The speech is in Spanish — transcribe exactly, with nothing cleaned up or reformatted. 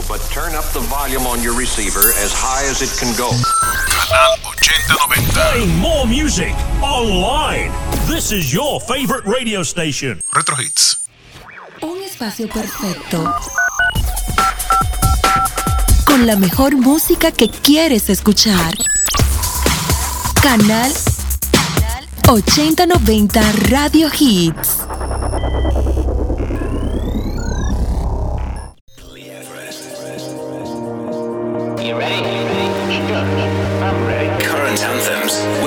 But turn up the volume on your receiver as high as it can go. Canal ochenta noventa. Playing more music online. This is your favorite radio station. Retro Hits. Un espacio perfecto. Con la mejor música que quieres escuchar. Canal ochenta noventa Radio Hits.